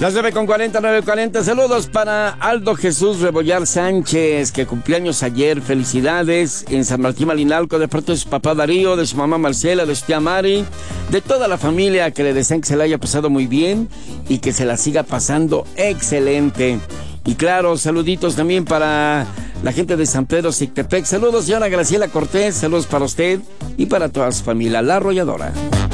Las 9:40. Saludos para Aldo Jesús Rebollar Sánchez, que cumpleaños ayer. Felicidades en San Martín Malinalco, de parte de su papá Darío, de su mamá Marcela, de su tía Mari, de toda la familia, que le desean que se la haya pasado muy bien y que se la siga pasando excelente. Y claro, saluditos también para la gente de San Pedro Sictepec. Saludos, señora Graciela Cortés. Saludos para usted y para toda su familia. La Arrolladora.